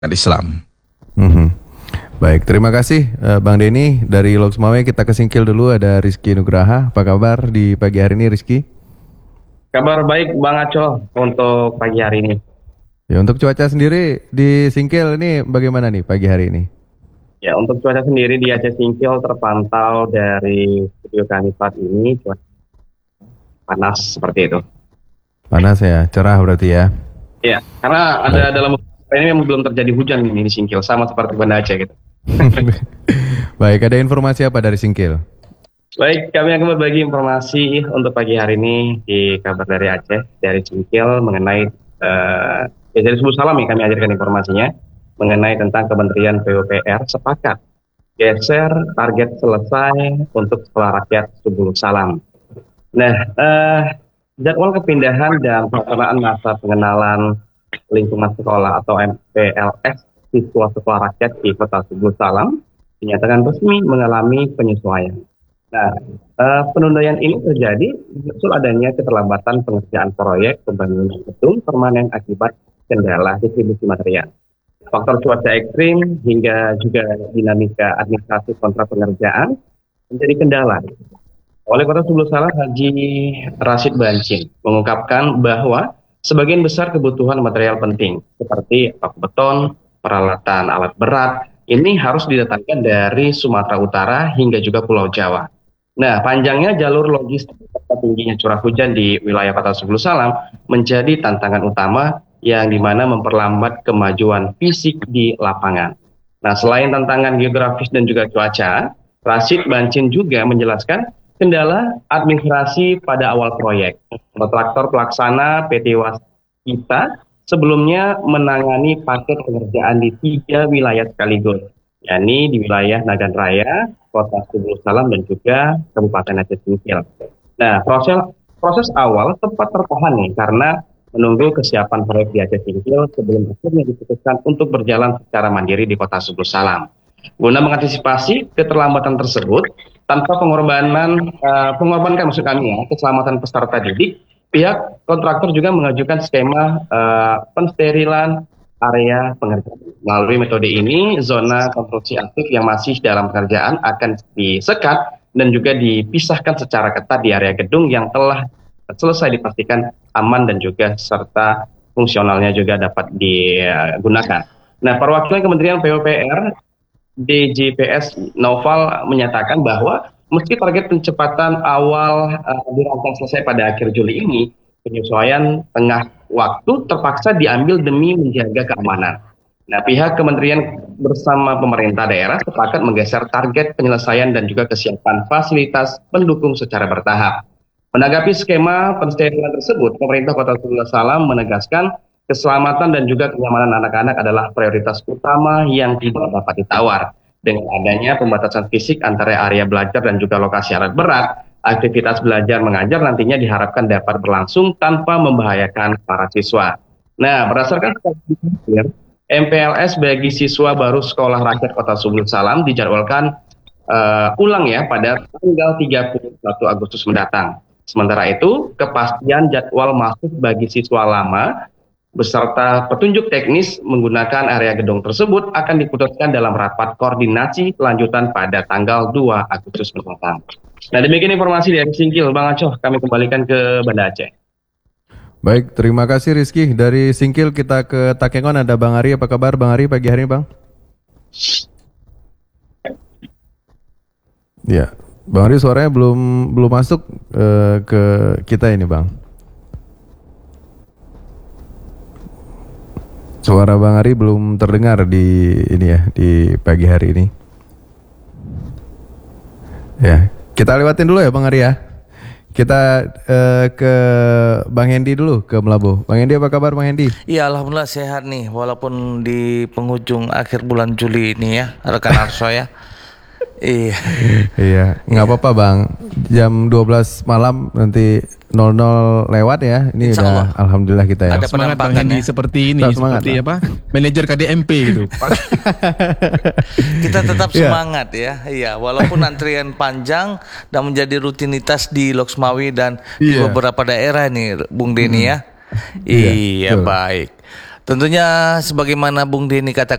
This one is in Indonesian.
Islam. Mhm. Baik, terima kasih Bang Denny dari Loksmawe. Kita ke Singkil dulu, ada Rizky Nugraha. Apa kabar di pagi hari ini, Rizky? Kabar baik Bang Aco untuk pagi hari ini. Ya, untuk cuaca sendiri di Singkil ini bagaimana nih pagi hari ini? Ya, untuk cuaca sendiri di Aceh Singkil terpantau dari studio kami saat ini cuaca panas seperti itu. Panas ya, cerah berarti ya. Ya, karena ada Baik. dalam beberapa ini memang belum terjadi hujan ini di Singkil, sama seperti Banda Aceh gitu. Baik, ada informasi apa dari Singkil? Baik, kami akan berbagi informasi untuk pagi hari ini di kabar dari Aceh, dari Singkil mengenai ya dari Subuh Salam ya kami hadirkan informasinya mengenai tentang Kementerian PUPR sepakat geser target selesai untuk sekolah rakyat Subuh Salam. Nah, jadwal kepindahan dan pelaksanaan masa pengenalan lingkungan sekolah atau MPLS siswa sekolah rakyat di Kota Subuh Salam dinyatakan resmi mengalami penyesuaian. Nah, penundaan ini terjadi menyusul adanya keterlambatan pengerjaan proyek pembangunan gedung permanen akibat kendala distribusi material. Faktor cuaca ekstrim hingga juga dinamika administrasi kontrak pengerjaan menjadi kendala. Wali Kota Subuh Salam Haji Rashid Bancin mengungkapkan bahwa sebagian besar kebutuhan material penting seperti bak beton, peralatan alat berat ini harus didatangkan dari Sumatera Utara hingga juga Pulau Jawa. Nah, panjangnya jalur logistik serta tingginya curah hujan di wilayah Kota Subuh Salam menjadi tantangan utama yang dimana memperlambat kemajuan fisik di lapangan. Nah, selain tantangan geografis dan juga cuaca, Rashid Bancin juga menjelaskan kendala administrasi pada awal proyek. Kontraktor pelaksana PT Waskita sebelumnya menangani paket pengerjaan di 3 wilayah sekaligus, yakni di wilayah Nagan Raya, Kota Subuh Salam, dan juga Kabupaten Aceh Singkil. Nah, proses awal sempat tertahan nih karena menunggu kesiapan proyek di Aceh Singkil sebelum akhirnya diputuskan untuk berjalan secara mandiri di Kota Subuh Salam. Guna mengantisipasi keterlambatan tersebut, tanpa pengorbanan maksud kami ya, keselamatan peserta didik, pihak kontraktor juga mengajukan skema pensterilan area pengerjaan. Melalui metode ini, zona konstruksi aktif yang masih dalam pengerjaan akan disekat dan juga dipisahkan secara ketat di area gedung yang telah selesai dipastikan aman dan juga serta fungsionalnya juga dapat digunakan. Nah, perwakilan Kementerian PUPR DJPS Noval menyatakan bahwa meski target pencepatan awal dirancang selesai pada akhir Juli ini, penyesuaian tengah waktu terpaksa diambil demi menjaga keamanan. Nah, pihak kementerian bersama pemerintah daerah sepakat menggeser target penyelesaian dan juga kesiapan fasilitas pendukung secara bertahap. Menanggapi skema pensterilan tersebut, pemerintah Kota Subuh Salam menegaskan keselamatan dan juga kenyamanan anak-anak adalah prioritas utama yang tidak dapat ditawar. Dengan adanya pembatasan fisik antara area belajar dan juga lokasi alat berat, aktivitas belajar mengajar nantinya diharapkan dapat berlangsung tanpa membahayakan para siswa. Nah, berdasarkan MPLS bagi siswa baru Sekolah Rakyat Kota Subuh Salam dijadwalkan ulang ya pada tanggal 31 Agustus mendatang. Sementara itu, kepastian jadwal masuk bagi siswa lama beserta petunjuk teknis menggunakan area gedung tersebut akan diputuskan dalam rapat koordinasi lanjutan pada tanggal 2 Agustus mendatang. Nah, demikian informasi dari Singkil, Bang Acoh. Kami kembalikan ke Banda Aceh. Baik, terima kasih Rizky. Dari Singkil kita ke Takengon, ada Bang Ari. Apa kabar Bang Ari pagi hari ini, Bang? Ya, Bang Ari suaranya belum masuk ke kita ini, Bang. Suara Bang Ari belum terdengar di ini ya, di pagi hari ini. Ya, kita lewatin dulu ya Bang Ari ya. Kita ke Bang Hendi dulu, ke Melabuh. Bang Hendi, apa kabar Bang Hendi? Iya, alhamdulillah sehat nih, walaupun di penghujung akhir bulan Juli ini ya, rekan Arso ya. Iya. Iya, nggak apa-apa Bang. Jam 12 malam nanti 00 lewat ya. Ini Insya udah Allah. alhamdulillah kita ya. Ada Semangat Bang penampakan Hendi ya. seperti ini, Semangat, seperti Bang. apa? Manajer KDMP gitu. Kita tetap Iya. semangat ya. Iya, walaupun antrian panjang dan menjadi rutinitas di Loksmawi dan di Iya. beberapa daerah nih, Bung Denny ya. Iya, Iya, betul. baik. Tentunya sebagaimana Bung Denny katakan